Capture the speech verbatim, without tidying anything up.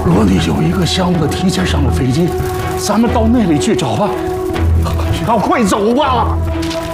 罗里有一个项目的提前上了飞机，咱们到那里去找吧。要快走吧！